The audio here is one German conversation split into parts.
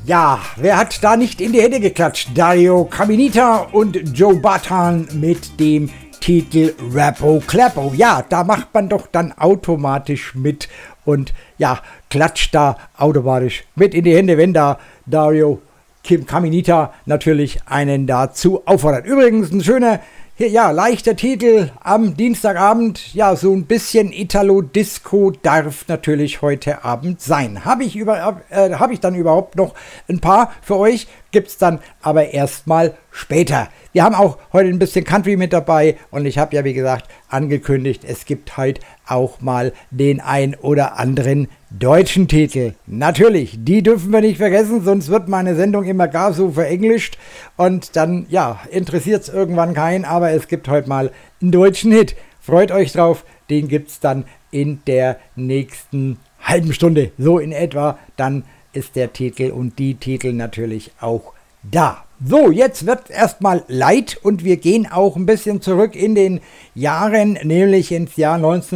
Ja, wer hat da nicht in die Hände geklatscht? Dario Caminita und Joe Bataan mit dem Titel Rappo Clappo. Ja, da macht man doch dann automatisch mit und ja, klatscht da automatisch mit in die Hände, wenn da Dario Caminita natürlich einen dazu auffordert. Übrigens ein schöner, ja, leichter Titel am Dienstagabend. Ja, so ein bisschen Italo-Disco darf natürlich heute Abend sein. Habe ich dann überhaupt noch ein paar für euch? Gibt's dann aber erstmal später. Wir haben auch heute ein bisschen Country mit dabei und ich habe ja, wie gesagt, angekündigt, es gibt heute auch mal den ein oder anderen deutschen Titel. Natürlich, die dürfen wir nicht vergessen, sonst wird meine Sendung immer gar so verenglischt und dann, ja, interessiert es irgendwann keinen, aber es gibt heute mal einen deutschen Hit. Freut euch drauf, den gibt's dann in der nächsten halben Stunde, so in etwa, dann ist der Titel und die Titel natürlich auch da. So, jetzt wird erstmal Light und wir gehen auch ein bisschen zurück in den Jahren, nämlich ins Jahr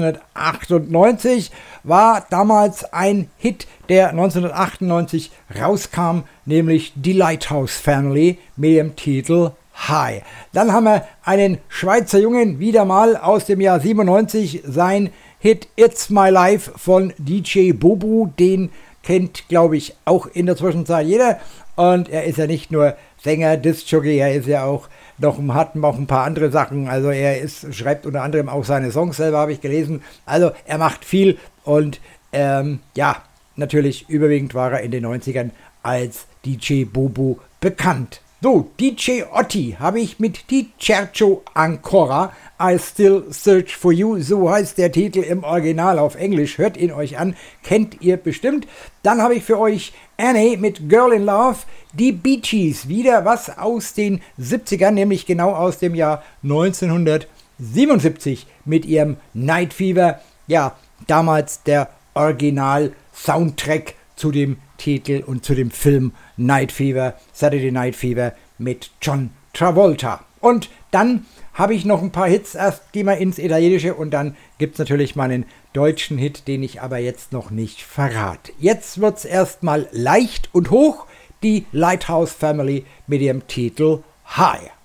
1998 war damals ein Hit, der 1998 rauskam, nämlich die Lighthouse Family mit dem Titel High. Dann haben wir einen Schweizer Jungen, wieder mal aus dem Jahr 97, sein Hit It's My Life von DJ Bobo, den kennt, glaube ich, auch in der Zwischenzeit jeder. Und er ist ja nicht nur Sänger, Disc-Jockey, er ist ja auch hat noch ein paar andere Sachen. Also schreibt unter anderem auch seine Songs selber, habe ich gelesen. Also er macht viel und ja, natürlich überwiegend war er in den 90ern als DJ Bobo bekannt. So, DJ Otti habe ich mit Ti Cerco Ancora, I Still Search For You, so heißt der Titel im Original auf Englisch, hört ihn euch an, kennt ihr bestimmt. Dann habe ich für euch Annie mit Girl in Love, die Bee Gees, wieder was aus den 70ern, nämlich genau aus dem Jahr 1977 mit ihrem Night Fever, ja, damals der Original-Soundtrack zu dem Titel und zu dem Film Night Fever, Saturday Night Fever mit John Travolta. Und dann habe ich noch ein paar Hits, erst gehen wir ins Italienische und dann gibt es natürlich mal einen deutschen Hit, den ich aber jetzt noch nicht verrate. Jetzt wird es erstmal leicht und hoch, die Lighthouse Family mit ihrem Titel High.